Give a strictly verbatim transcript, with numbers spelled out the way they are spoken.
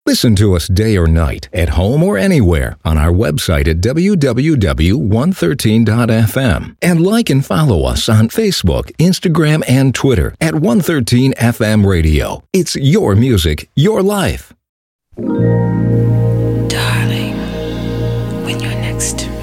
Listen to us day or night, at home or anywhere, on our website at w w w dot one thirteen dot f m. And like and follow us on Facebook, Instagram, and Twitter at one thirteen F M Radio. It's your music, your life. Darling, when you're next to me.